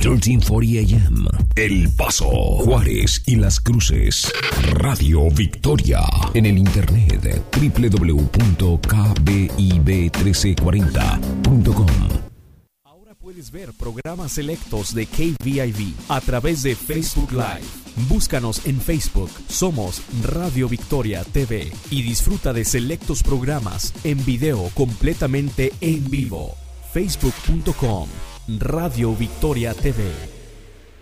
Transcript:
1340 AM, El Paso, Juárez y Las Cruces. Radio Victoria. En el internet www.kbib1340.com. Ahora puedes ver programas selectos de KVIV a través de Facebook Live. Búscanos en Facebook, somos Radio Victoria TV y disfruta de selectos programas en video completamente en vivo. Facebook.com, Radio Victoria TV.